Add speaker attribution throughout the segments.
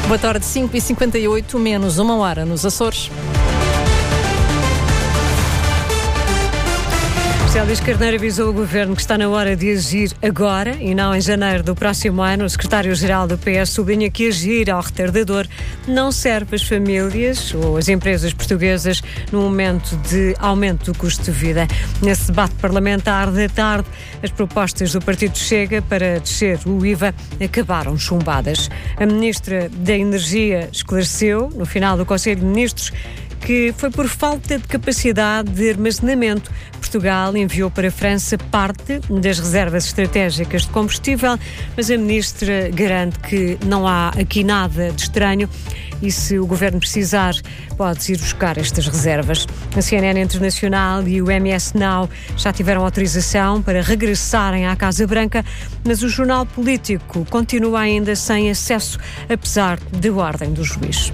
Speaker 1: Boa tarde, 5h58, menos uma hora nos Açores.
Speaker 2: Luís Carneiro avisou o Governo que está na hora de agir agora e não em janeiro do próximo ano. O secretário-geral do PS sublinha que agir ao retardador não serve às famílias ou às empresas portuguesas no momento de aumento do custo de vida. Nesse debate parlamentar da tarde, as propostas do Partido Chega para descer o IVA acabaram chumbadas. A Ministra da Energia esclareceu, no final do Conselho de Ministros, que foi por falta de capacidade de armazenamento. Portugal enviou para a França parte das reservas estratégicas de combustível, mas a ministra garante que não há aqui nada de estranho e, se o Governo precisar, pode ir buscar estas reservas. A CNN Internacional e o MS Now já tiveram autorização para regressarem à Casa Branca, mas o jornal político continua ainda sem acesso, apesar da ordem do juiz.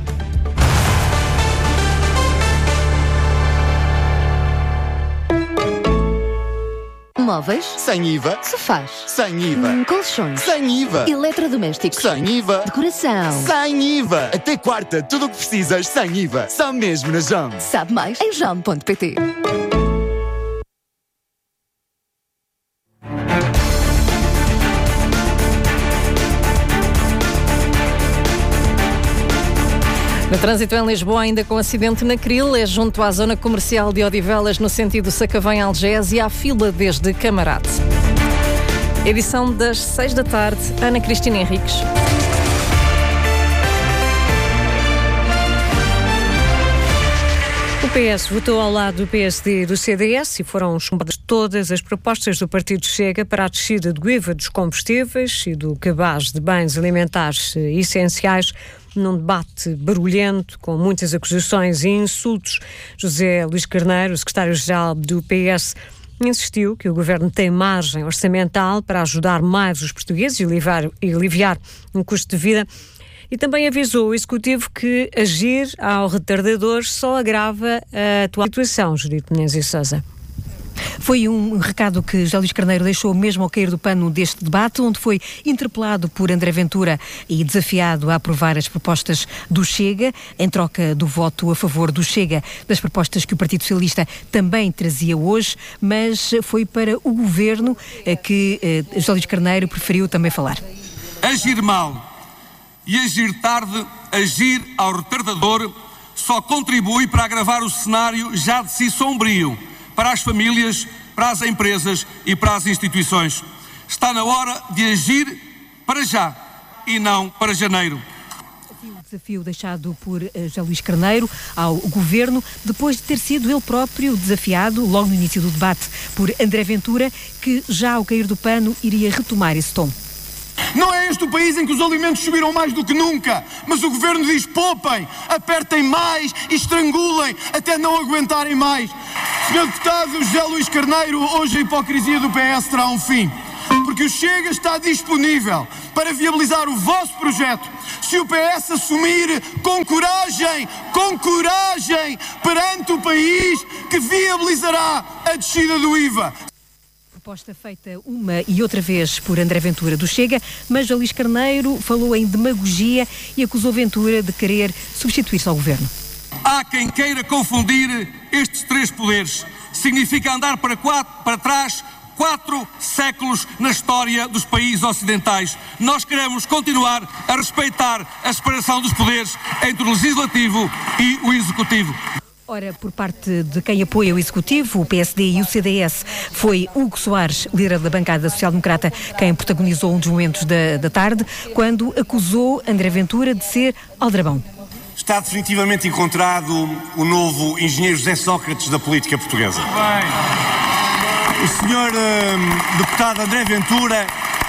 Speaker 3: Móveis?
Speaker 4: Sem IVA.
Speaker 3: Sofás?
Speaker 4: Sem IVA.
Speaker 3: Colchões?
Speaker 4: Sem IVA.
Speaker 3: Eletrodomésticos?
Speaker 4: Sem IVA.
Speaker 3: Decoração?
Speaker 4: Sem IVA. Até quarta, tudo o que precisas sem IVA. Só mesmo na JOM.
Speaker 3: Sabe mais em JOM.pt.
Speaker 1: No trânsito em Lisboa, ainda com acidente na Cril, é junto à zona comercial de Odivelas, no sentido Sacavém-Algés, e há fila desde Camarate. Edição das 6 da tarde, Ana Cristina Henriques.
Speaker 2: O PS votou ao lado do PSD e do CDS e foram chumbadas todas as propostas do Partido Chega para a descida do IVA dos combustíveis e do cabaz de bens alimentares essenciais, num debate barulhento, com muitas acusações e insultos. José Luís Carneiro, o secretário-geral do PS, insistiu que o Governo tem margem orçamental para ajudar mais os portugueses e aliviar o custo de vida. E também avisou o Executivo que agir ao retardador só agrava a atual situação. Judite Menezes e Sousa.
Speaker 5: Foi um recado que José Luís Carneiro deixou mesmo ao cair do pano deste debate, onde foi interpelado por André Ventura e desafiado a aprovar as propostas do Chega, em troca do voto a favor do Chega, das propostas que o Partido Socialista também trazia hoje, mas foi para o Governo que José Luís Carneiro preferiu também falar.
Speaker 6: Agir mal e agir tarde, agir ao retardador, só contribui para agravar o cenário já de si sombrio, para as famílias, para as empresas e para as instituições. Está na hora de agir para já e não para janeiro.
Speaker 5: O desafio deixado por José Luís Carneiro ao Governo, depois de ter sido ele próprio desafiado, logo no início do debate, por André Ventura, que já ao cair do pano iria retomar esse tom.
Speaker 6: Não é este o país em que os alimentos subiram mais do que nunca, mas o Governo diz poupem, apertem mais e estrangulem até não aguentarem mais. Senhor Deputado José Luís Carneiro, hoje a hipocrisia do PS terá um fim, porque o Chega está disponível para viabilizar o vosso projeto se o PS assumir com coragem perante o país que viabilizará a descida do IVA.
Speaker 5: Proposta feita uma e outra vez por André Ventura do Chega, mas José Luís Carneiro falou em demagogia e acusou Ventura de querer substituir-se ao Governo.
Speaker 6: Há quem queira confundir estes três poderes. Significa andar para trás 4 séculos na história dos países ocidentais. Nós queremos continuar a respeitar a separação dos poderes entre o Legislativo e o Executivo.
Speaker 5: Ora, por parte de quem apoia o Executivo, o PSD e o CDS, foi Hugo Soares, líder da bancada social-democrata, quem protagonizou um dos momentos da tarde, quando acusou André Ventura de ser aldrabão.
Speaker 7: Está definitivamente encontrado o novo engenheiro José Sócrates da política portuguesa. O senhor deputado André Ventura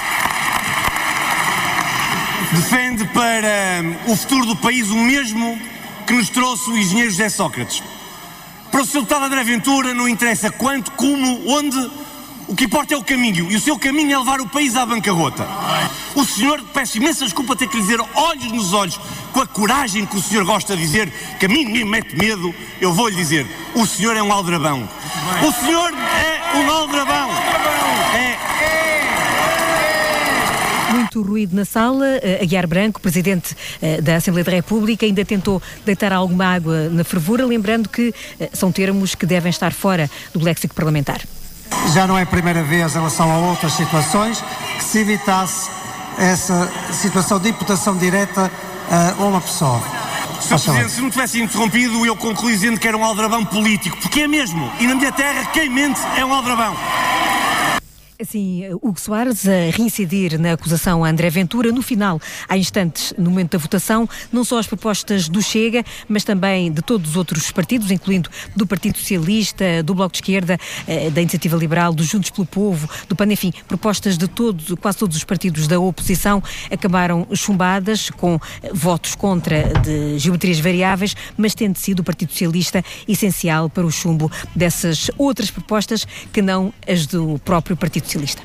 Speaker 7: defende para o futuro do país o mesmo que nos trouxe o engenheiro José Sócrates. Para o seu deputado André Ventura não interessa quanto, como, onde, o que importa é o caminho, e o seu caminho é levar o país à bancarrota. O senhor, peço imensa desculpa ter que lhe dizer olhos nos olhos, com a coragem que o senhor gosta de dizer, que a mim ninguém mete medo, eu vou-lhe dizer, o senhor é um aldrabão. O senhor é um aldrabão.
Speaker 5: Muito ruído na sala. Aguiar Branco, Presidente da Assembleia da República, ainda tentou deitar alguma água na fervura, lembrando que são termos que devem estar fora do léxico parlamentar.
Speaker 8: Já não é a primeira vez em relação a outras situações que se evitasse essa situação de imputação direta a uma pessoa.
Speaker 7: Sr. Presidente, se não tivesse interrompido, eu concluí dizendo que era um aldrabão político, porque é mesmo. E na minha terra, quem mente é um aldrabão.
Speaker 5: Assim, Hugo Soares a reincidir na acusação a André Ventura. No final, há instantes, no momento da votação, não só as propostas do Chega, mas também de todos os outros partidos, incluindo do Partido Socialista, do Bloco de Esquerda, da Iniciativa Liberal, do Juntos pelo Povo, do PAN, enfim, propostas de quase todos os partidos da oposição acabaram chumbadas, com votos contra de geometrias variáveis, mas tendo sido o Partido Socialista essencial para o chumbo dessas outras propostas que não as do próprio Partido Socialista.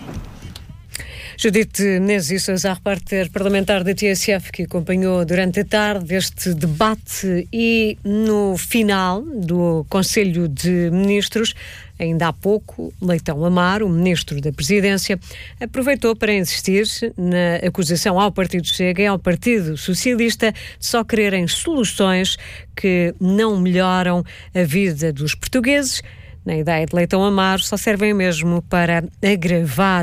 Speaker 2: Judite Menezes e Sousa, repórter parlamentar da TSF, que acompanhou durante a tarde este debate, e no final do Conselho de Ministros, ainda há pouco, Leitão Amaro, o Ministro da Presidência, aproveitou para insistir na acusação ao Partido Chega e ao Partido Socialista de só quererem soluções que não melhoram a vida dos portugueses. Na ideia de Leitão Amaro, só servem mesmo para agravar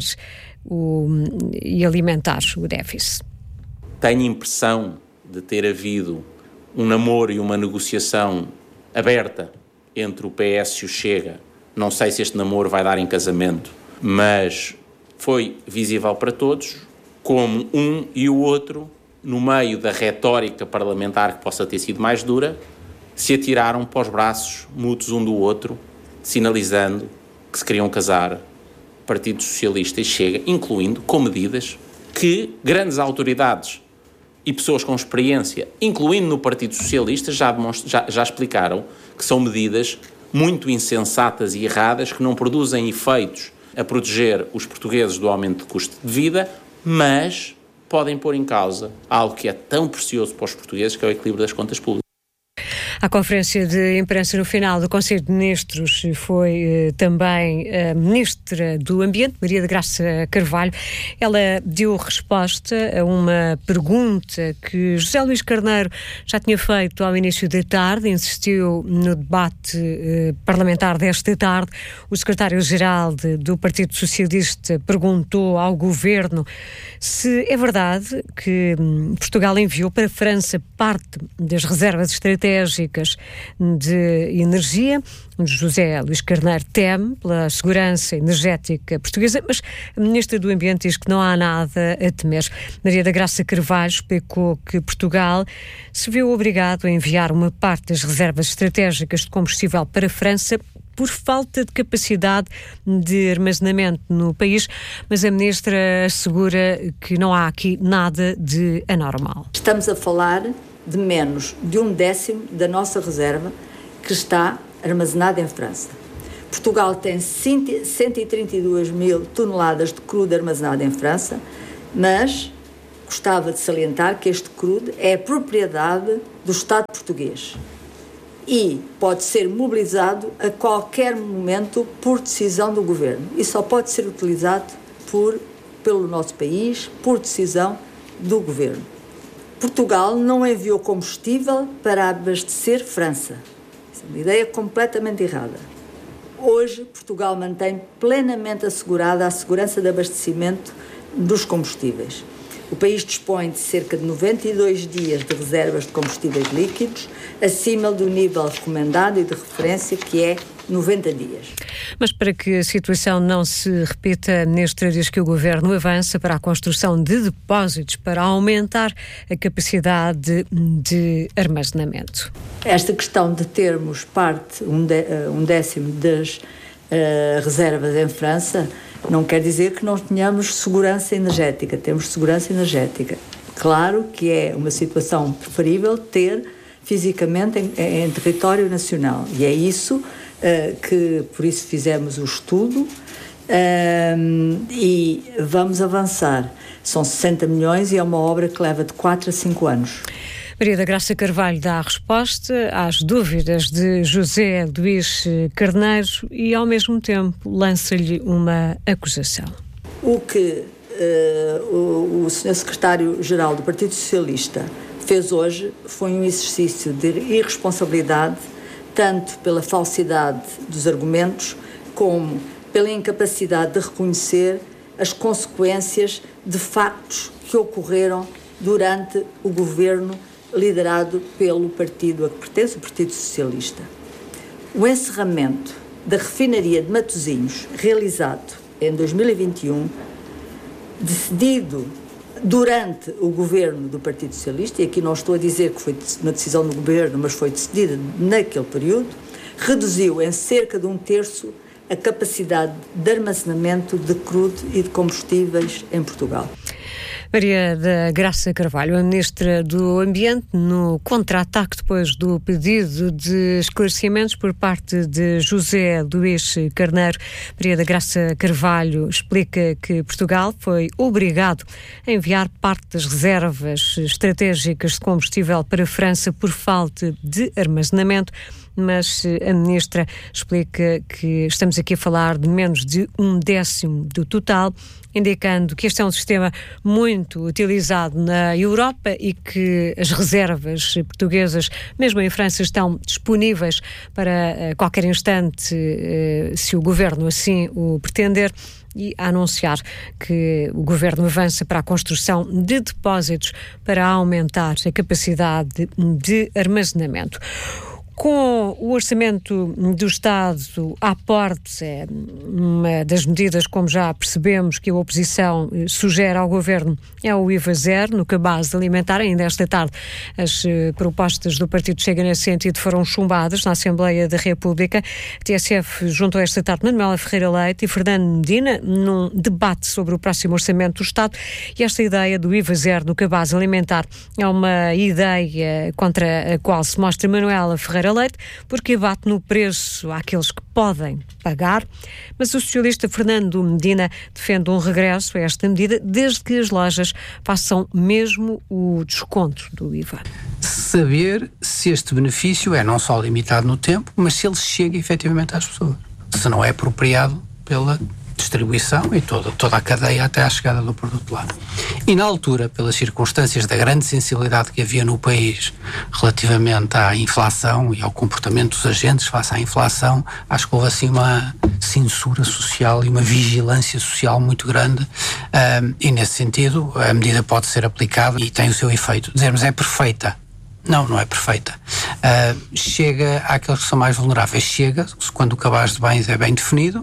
Speaker 2: e alimentar o déficit.
Speaker 9: Tenho impressão de ter havido um namoro e uma negociação aberta entre o PS e o Chega. Não sei se este namoro vai dar em casamento, mas foi visível para todos como um e o outro, no meio da retórica parlamentar que possa ter sido mais dura, se atiraram para os braços mútuos um do outro, sinalizando que se queriam casar Partido Socialista e Chega, incluindo com medidas que grandes autoridades e pessoas com experiência, incluindo no Partido Socialista, já explicaram que são medidas muito insensatas e erradas, que não produzem efeitos a proteger os portugueses do aumento de custo de vida, mas podem pôr em causa algo que é tão precioso para os portugueses, que é o equilíbrio das contas públicas.
Speaker 2: À conferência de imprensa no final do Conselho de Ministros foi também a Ministra do Ambiente, Maria da Graça Carvalho. Ela deu resposta a uma pergunta que José Luís Carneiro já tinha feito ao início da tarde, insistiu no debate parlamentar desta tarde. O secretário-geral do Partido Socialista perguntou ao Governo se é verdade que Portugal enviou para a França parte das reservas estratégicas de energia. José Luís Carneiro teme pela segurança energética portuguesa, mas a Ministra do Ambiente diz que não há nada a temer. Maria da Graça Carvalho explicou que Portugal se viu obrigado a enviar uma parte das reservas estratégicas de combustível para a França por falta de capacidade de armazenamento no país, mas a Ministra assegura que não há aqui nada de anormal.
Speaker 10: Estamos a falar de menos de 1/10 da nossa reserva que está armazenada em França. Portugal tem 132 mil toneladas de crudo armazenado em França, mas gostava de salientar que este crudo é propriedade do Estado português e pode ser mobilizado a qualquer momento por decisão do Governo e só pode ser utilizado pelo nosso país por decisão do Governo. Portugal não enviou combustível para abastecer França. Isso é uma ideia completamente errada. Hoje, Portugal mantém plenamente assegurada a segurança de abastecimento dos combustíveis. O país dispõe de cerca de 92 dias de reservas de combustíveis líquidos, acima do nível recomendado e de referência, que é 90 dias.
Speaker 2: Mas para que a situação não se repita, a Ministra diz que o Governo avança para a construção de depósitos para aumentar a capacidade de armazenamento.
Speaker 10: Esta questão de termos parte, 1/10 das reservas em França, não quer dizer que não tenhamos segurança energética. Temos segurança energética. Claro que é uma situação preferível ter fisicamente em território nacional. E é isso que, por isso, fizemos o estudo e vamos avançar. São 60 milhões e é uma obra que leva de 4 a 5 anos.
Speaker 2: Maria da Graça Carvalho dá a resposta às dúvidas de José Luís Carneiro e, ao mesmo tempo, lança-lhe uma acusação.
Speaker 10: O que o Sr. Secretário-Geral do Partido Socialista fez hoje foi um exercício de irresponsabilidade, tanto pela falsidade dos argumentos, como pela incapacidade de reconhecer as consequências de factos que ocorreram durante o governo liderado pelo partido a que pertence, o Partido Socialista. O encerramento da refinaria de Matosinhos, realizado em 2021, decidido durante o governo do Partido Socialista, e aqui não estou a dizer que foi uma decisão do governo, mas foi decidida naquele período, reduziu em cerca de 1/3 a capacidade de armazenamento de crudo e de combustíveis em Portugal.
Speaker 2: Maria da Graça Carvalho, a Ministra do Ambiente, no contra-ataque depois do pedido de esclarecimentos por parte de José Luís Carneiro. Maria da Graça Carvalho explica que Portugal foi obrigado a enviar parte das reservas estratégicas de combustível para a França por falta de armazenamento, mas a Ministra explica que estamos aqui a falar de menos de 1/10 do total, indicando que este é um sistema muito utilizado na Europa e que as reservas portuguesas, mesmo em França, estão disponíveis para qualquer instante, se o Governo assim o pretender, e a anunciar que o Governo avança para a construção de depósitos para aumentar a capacidade de armazenamento. Com o Orçamento do Estado à porta, uma das medidas, como já percebemos, que a oposição sugere ao Governo é o IVA zero no cabaz alimentar. Ainda esta tarde as propostas do Partido Chega nesse sentido foram chumbadas na Assembleia da República. A TSF juntou esta tarde Manuela Ferreira Leite e Fernando Medina num debate sobre o próximo Orçamento do Estado, e esta ideia do IVA zero no cabaz alimentar é uma ideia contra a qual se mostra Manuela Ferreira Leite, porque bate no preço àqueles que podem pagar, mas o socialista Fernando Medina defende um regresso a esta medida desde que as lojas façam mesmo o desconto do IVA.
Speaker 11: Saber se este benefício é não só limitado no tempo, mas se ele chega efetivamente às pessoas, se não é apropriado pela distribuição e toda a cadeia até à chegada do produto lá. E na altura, pelas circunstâncias da grande sensibilidade que havia no país relativamente à inflação e ao comportamento dos agentes face à inflação, acho que houve assim uma censura social e uma vigilância social muito grande, e nesse sentido a medida pode ser aplicada e tem o seu efeito. Dizermos é perfeita. Não é perfeita. Chega àqueles que são mais vulneráveis. Chega, quando o cabaz de bens é bem definido,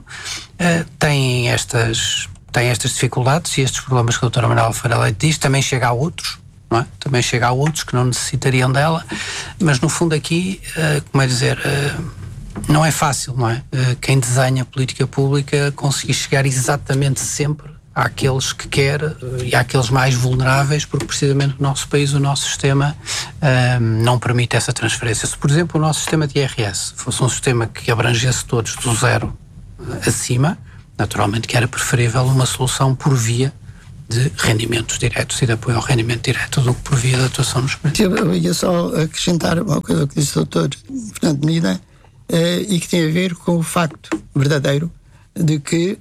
Speaker 11: tem estas dificuldades e estes problemas que a doutora Manuela Ferreira Leite diz, também chega a outros, não é? Também chega a outros que não necessitariam dela, mas no fundo aqui, como é dizer, não é fácil, não é? Quem desenha política pública conseguir chegar exatamente sempre àqueles que quer e àqueles mais vulneráveis, porque precisamente o nosso país, o nosso sistema não permite essa transferência. Se, por exemplo, o nosso sistema de IRS fosse um sistema que abrangesse todos do zero acima, naturalmente que era preferível uma solução por via de rendimentos diretos e de apoio ao rendimento direto do que por via da atuação nos preços.
Speaker 12: Eu ia só acrescentar uma coisa que disse o doutor Fernando Medina e que tem a ver com o facto verdadeiro de que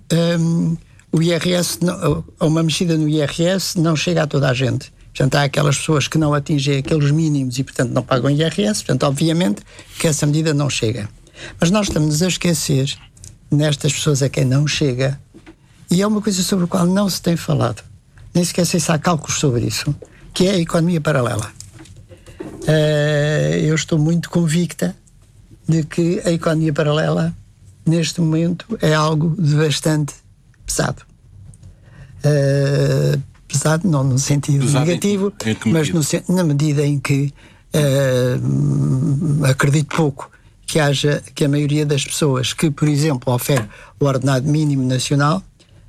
Speaker 12: o IRS, uma mexida no IRS não chega a toda a gente. Portanto, há aquelas pessoas que não atingem aqueles mínimos e, portanto, não pagam IRS. Portanto, obviamente que essa medida não chega. Mas nós estamos a esquecer nestas pessoas a quem não chega, e é uma coisa sobre a qual não se tem falado. Nem sequer sei se há cálculos sobre isso, que é a economia paralela. Eu estou muito convicta de que a economia paralela, neste momento, é algo de bastante pesado. Pesado não no sentido pesado negativo, mas na medida em que acredito pouco que a maioria das pessoas que, por exemplo, oferece o ordenado mínimo nacional,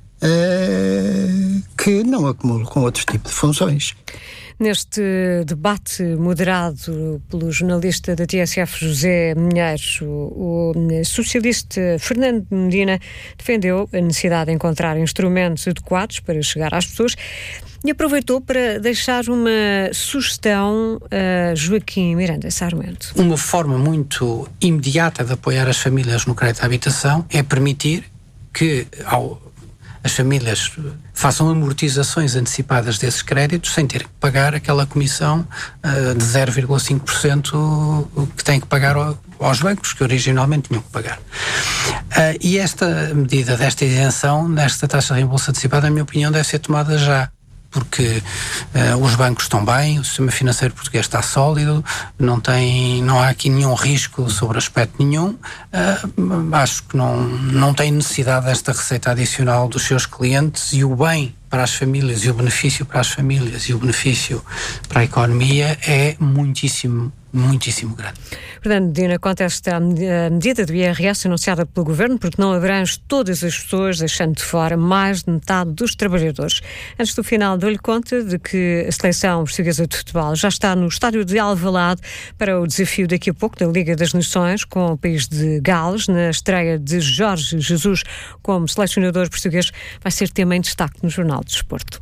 Speaker 12: que não acumule com outros tipos de funções.
Speaker 2: Neste debate moderado pelo jornalista da TSF José Minheiros, o socialista Fernando Medina defendeu a necessidade de encontrar instrumentos adequados para chegar às pessoas e aproveitou para deixar uma sugestão a Joaquim Miranda Sarmento.
Speaker 11: Uma forma muito imediata de apoiar as famílias no crédito à habitação é permitir que as famílias façam amortizações antecipadas desses créditos sem ter que pagar aquela comissão de 0,5% que têm que pagar aos bancos, que originalmente tinham que pagar. E esta medida desta isenção, desta taxa de reembolso antecipado, na minha opinião, deve ser tomada já. Porque os bancos estão bem, o sistema financeiro português está sólido, não há aqui nenhum risco sobre aspecto nenhum. Acho que não tem necessidade desta receita adicional dos seus clientes, e o bem para as famílias e o benefício para as famílias e o benefício para a economia é muitíssimo grande.
Speaker 2: Portanto, Dina, contesta a medida do IRS anunciada pelo Governo, porque não abrange todas as pessoas, deixando de fora mais de metade dos trabalhadores. Antes do final, dou-lhe conta de que a seleção portuguesa de futebol já está no estádio de Alvalade para o desafio daqui a pouco da Liga das Nações com o país de Gales. Na estreia de Jorge Jesus como selecionador português, vai ser tema em destaque no Jornal do Desporto.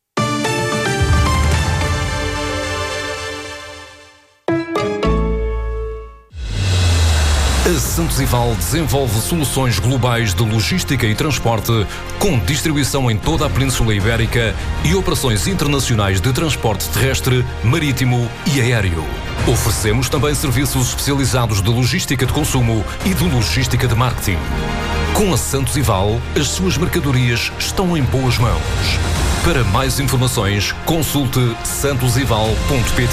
Speaker 13: A Santos Ival desenvolve soluções globais de logística e transporte, com distribuição em toda a Península Ibérica e operações internacionais de transporte terrestre, marítimo e aéreo. Oferecemos também serviços especializados de logística de consumo e de logística de marketing. Com a Santos Ival, as suas mercadorias estão em boas mãos. Para mais informações, consulte santosival.pt.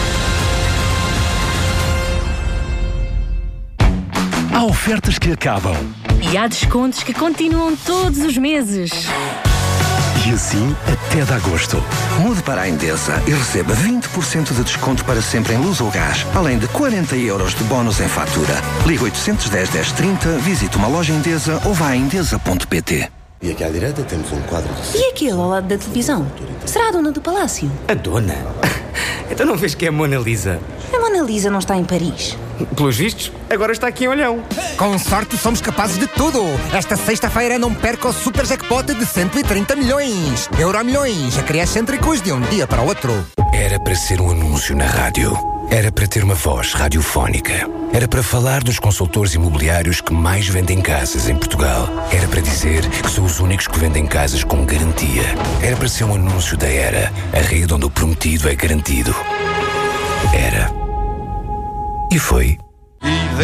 Speaker 14: Há ofertas que acabam.
Speaker 15: E há descontos que continuam todos os meses.
Speaker 14: E assim até de agosto.
Speaker 16: Mude para a Endesa e receba 20% de desconto para sempre em luz ou gás, além de 40 € de bónus em fatura. Ligue 810 1030, visite uma loja Endesa ou vá a endesa.pt.
Speaker 17: E aqui à direita temos um quadro de...
Speaker 15: E aquele ao lado da televisão? Será a dona do palácio?
Speaker 18: A dona? Então não vês que é a Mona Lisa?
Speaker 15: A Mona Lisa não está em Paris.
Speaker 18: Pelos vistos, agora está aqui em Olhão.
Speaker 19: Com sorte somos capazes de tudo. Esta sexta-feira não perca o super jackpot de 130 milhões. Euromilhões, a criar excêntricos de um dia para o outro.
Speaker 14: Era para ser um anúncio na rádio. Era para ter uma voz radiofónica. Era para falar dos consultores imobiliários que mais vendem casas em Portugal. Era para dizer que são os únicos que vendem casas com garantia. Era para ser um anúncio da Era, a rede onde o prometido é garantido. Era. E foi.